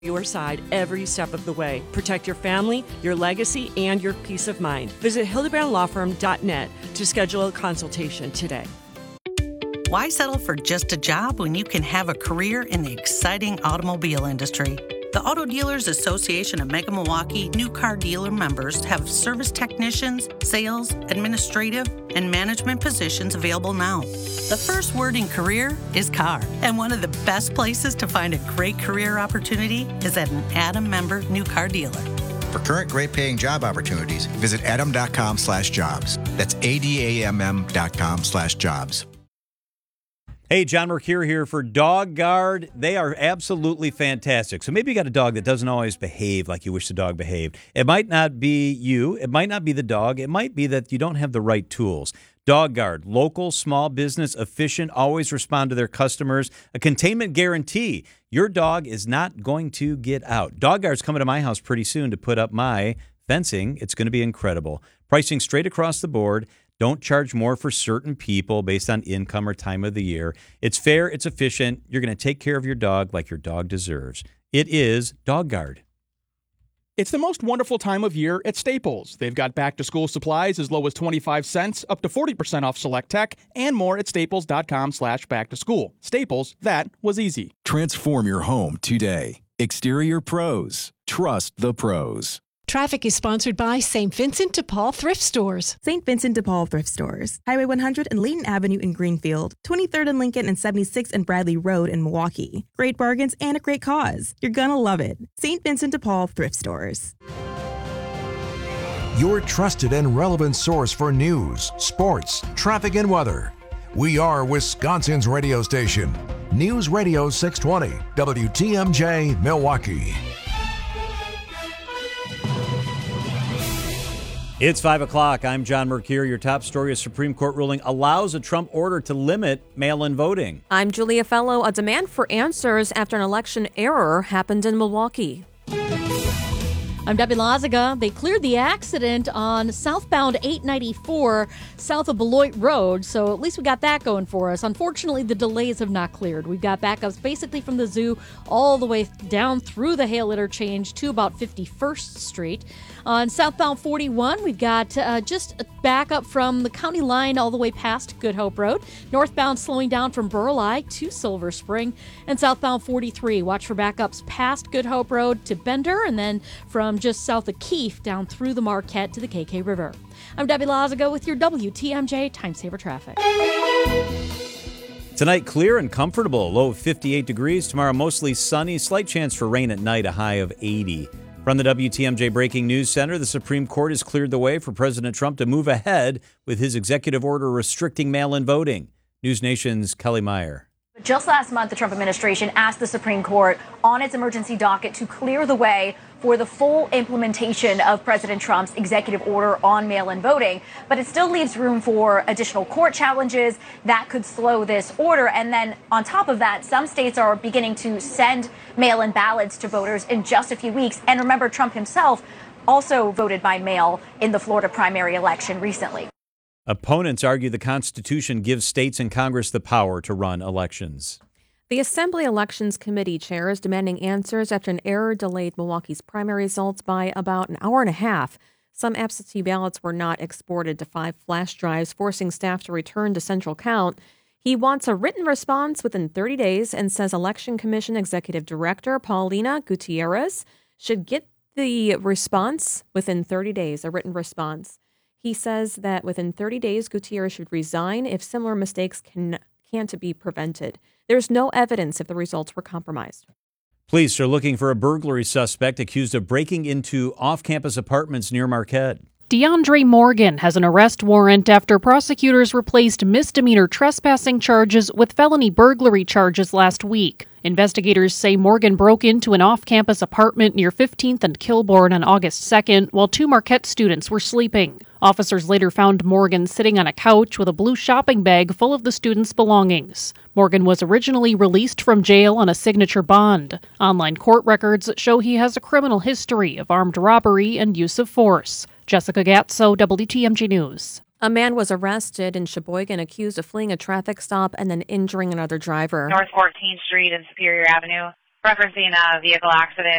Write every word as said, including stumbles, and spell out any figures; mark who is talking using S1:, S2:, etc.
S1: your side every step of the way. Protect your family, your legacy, and your peace of mind. Visit hildebrand law firm dot net to schedule a consultation today.
S2: Why settle for just a job when you can have a career in the exciting automobile industry? The Auto Dealers Association of Mega Milwaukee new car dealer members have service technicians, sales, administrative, and management positions available now. The first word in career is car, and one of the best places to find a great career opportunity is at an Adam member new car dealer.
S3: For current great paying job opportunities, visit adam.com slash jobs. That's A-D-A-M-M dot com slash jobs.
S4: Hey, John Mercure here for Dog Guard. They are absolutely fantastic. So maybe you got a dog that doesn't always behave like you wish the dog behaved. It might not be you. It might not be the dog. It might be that you don't have the right tools. Dog Guard, local, small business, efficient, always respond to their customers. A containment guarantee. Your dog is not going to get out. Dog Guard's coming to my house pretty soon to put up my fencing. It's going to be incredible. Pricing straight across the board. Don't charge more for certain people based on income or time of the year. It's fair. It's efficient. You're going to take care of your dog like your dog deserves. It is Dog Guard.
S5: It's the most wonderful time of year at Staples. They've got back-to-school supplies as low as twenty-five cents, up to forty percent off select tech, and more at staples.com slash back-to-school. Staples, that was easy.
S6: Transform your home today. Exterior Pros. Trust the pros.
S7: Traffic is sponsored by Saint Vincent de Paul Thrift Stores.
S8: Saint Vincent de Paul Thrift Stores. Highway one hundred and Layton Avenue in Greenfield. twenty-third and Lincoln and seventy-sixth and Bradley Road in Milwaukee. Great bargains and a great cause. You're gonna love it. Saint Vincent de Paul Thrift Stores.
S9: Your trusted and relevant source for news, sports, traffic, and weather. We are Wisconsin's radio station. News Radio six twenty, W T M J, Milwaukee.
S4: It's five o'clock. I'm John Mercure. Your top story: a Supreme Court ruling allows a Trump order to limit mail-in voting.
S10: I'm Julia Fellow. A demand for answers after an election error happened in Milwaukee.
S11: I'm Debbie Lazaga. They cleared the accident on southbound eight ninety-four south of Beloit Road, so at least we got that going for us. Unfortunately, the delays have not cleared. We've got backups basically from the zoo all the way down through the Hale interchange to about fifty-first Street. On southbound forty-one, we've got uh, just a backup from the county line all the way past Good Hope Road. Northbound slowing down from Burleigh to Silver Spring. And southbound forty-three, watch for backups past Good Hope Road to Bender, and then from just south of Keefe down through the Marquette to the K K River. I'm Debbie Lazaga with your W T M J Time Saver Traffic.
S4: Tonight, clear and comfortable. Low of fifty-eight degrees. Tomorrow, mostly sunny. Slight chance for rain at night, a high of eighty. From the W T M J Breaking News Center, the Supreme Court has cleared the way for President Trump to move ahead with his executive order restricting mail-in voting. News Nation's Kelly Meyer.
S12: Just last month, the Trump administration asked the Supreme Court on its emergency docket to clear the way for the full implementation of President Trump's executive order on mail-in voting. But it still leaves room for additional court challenges that could slow this order. And then on top of that, some states are beginning to send mail-in ballots to voters in just a few weeks. And remember, Trump himself also voted by mail in the Florida primary election recently.
S4: Opponents argue the Constitution gives states and Congress the power to run elections.
S10: The Assembly Elections Committee chair is demanding answers after an error delayed Milwaukee's primary results by about an hour and a half. Some absentee ballots were not exported to five flash drives, forcing staff to return to central count. He wants a written response within thirty days and says Election Commission Executive Director Paulina Gutierrez should get the response within thirty days, a written response. He says that within thirty days, Gutierrez should resign if similar mistakes can, can't be prevented. There's no evidence if the results were compromised.
S4: Police are looking for a burglary suspect accused of breaking into off-campus apartments near Marquette.
S13: DeAndre Morgan has an arrest warrant after prosecutors replaced misdemeanor trespassing charges with felony burglary charges last week. Investigators say Morgan broke into an off-campus apartment near fifteenth and Kilbourne on August second while two Marquette students were sleeping. Officers later found Morgan sitting on a couch with a blue shopping bag full of the students' belongings. Morgan was originally released from jail on a signature bond. Online court records show he has a criminal history of armed robbery and use of force. Jessica Gatso, W T M J News.
S10: A man was arrested in Sheboygan accused of fleeing a traffic stop and then injuring another driver.
S14: North fourteenth Street and Superior Avenue, referencing a vehicle accident